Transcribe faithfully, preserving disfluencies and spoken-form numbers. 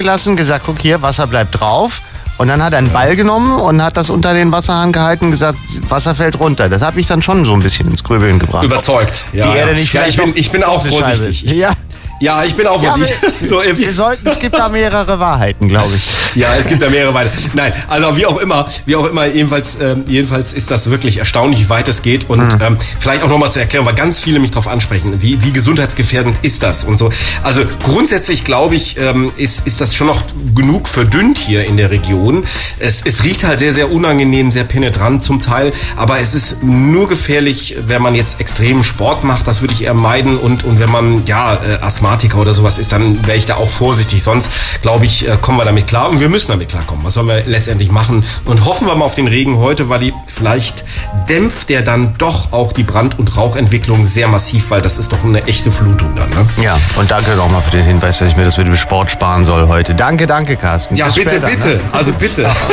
gelassen, gesagt, guck hier, Wasser bleibt drauf. Und dann hat er einen Ball genommen und hat das unter den Wasserhahn gehalten und gesagt, Wasser fällt runter. Das hat mich dann schon so ein bisschen ins Grübeln gebracht. Überzeugt. Ja, Die Erde nicht ja, ich bin, ich bin auch Scheibe. vorsichtig. Ja. Ja, ich bin auch Ja, vorsichtig. wir, so, wir, wir sollten, es gibt da mehrere Wahrheiten, glaube ich. Ja, es gibt da mehrere Wahrheiten. Nein, also wie auch immer, wie auch immer, jedenfalls, ähm, jedenfalls ist das wirklich erstaunlich, wie weit es geht. Und mhm. ähm, vielleicht auch nochmal zur Erklärung, weil ganz viele mich darauf ansprechen, wie, wie gesundheitsgefährdend ist das und so. Also grundsätzlich, glaube ich, ähm, ist, ist das schon noch genug verdünnt hier in der Region. Es, es riecht halt sehr, sehr unangenehm, sehr penetrant zum Teil. Aber es ist nur gefährlich, wenn man jetzt extremen Sport macht. Das würde ich eher meiden. Und, und wenn man, ja, äh, Asthmatiker oder sowas ist, dann wäre ich da auch vorsichtig. Sonst, glaube ich, kommen wir damit klar. Und wir müssen damit klarkommen. Was sollen wir letztendlich machen? Und hoffen wir mal auf den Regen heute, weil die vielleicht dämpft der dann doch auch die Brand- und Rauchentwicklung sehr massiv, weil das ist doch eine echte Flutung dann. Ne? Ja, und danke nochmal für den Hinweis, dass ich mir das mit dem Sport sparen soll heute. Danke, danke, Carsten. Ja, Bis bitte, später, bitte. Ne? Also bitte.